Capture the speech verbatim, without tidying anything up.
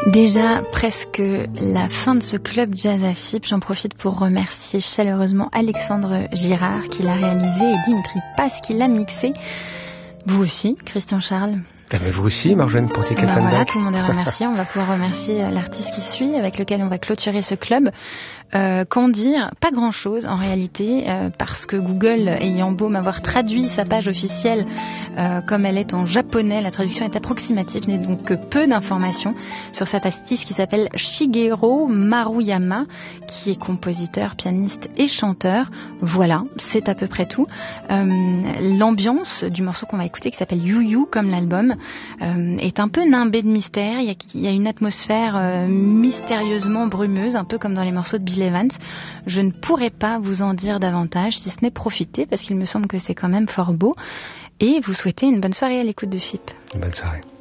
Déjà presque la fin de ce club jazz à F I P. J'en profite pour remercier chaleureusement Alexandre Girard qui l'a réalisé et Dimitri Paz qui l'a mixé. Vous aussi, Christian Charles. Ah ben vous aussi, Marjolaine Ponty-Kaltenbach. Ben voilà, tout le monde est remercié. On va pouvoir remercier l'artiste qui suit, avec lequel on va clôturer ce club. Euh, qu'en dire ? Pas grand-chose en réalité, euh, parce que Google, ayant beau m'avoir traduit sa page officielle euh, comme elle est en japonais, la traduction est approximative, je n'ai donc que peu d'informations sur cet artiste qui s'appelle Shigeru Maruyama, qui est compositeur, pianiste et chanteur. Voilà, c'est à peu près tout. Euh, l'ambiance du morceau qu'on va écouter, qui s'appelle You You comme l'album, euh, est un peu nimbée de mystère. Il y a, il y a une atmosphère euh, mystérieusement brumeuse, un peu comme dans les morceaux de Bill Evans. Je ne pourrais pas vous en dire davantage, si ce n'est profiter, parce qu'il me semble que c'est quand même fort beau, et vous souhaiter une bonne soirée à l'écoute de F I P. Bonne soirée.